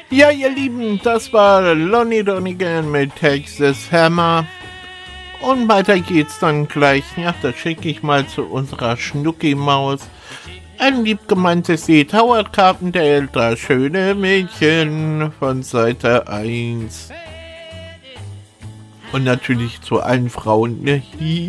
Ja, ihr Lieben, das war Lonnie Donegan mit Texas Hammer. Und weiter geht's dann gleich. Ja, das schicke ich mal zu unserer Schnucki-Maus. Ein lieb gemeintes Lied, Howard Carpendale, das schöne Mädchen von Seite 1. Und natürlich zu allen Frauen, ne?